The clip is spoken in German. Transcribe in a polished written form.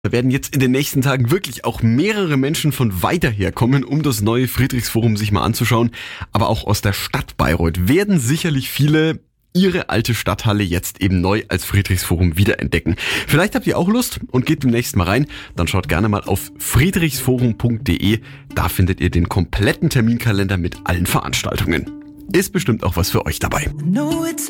Da werden jetzt in den nächsten Tagen wirklich auch mehrere Menschen von weiter her kommen, um das neue Friedrichsforum sich mal anzuschauen. Aber auch aus der Stadt Bayreuth werden sicherlich viele ihre alte Stadthalle jetzt eben neu als Friedrichsforum wiederentdecken. Vielleicht habt ihr auch Lust und geht demnächst mal rein. Dann schaut gerne mal auf friedrichsforum.de. Da findet ihr den kompletten Terminkalender mit allen Veranstaltungen. Ist bestimmt auch was für euch dabei.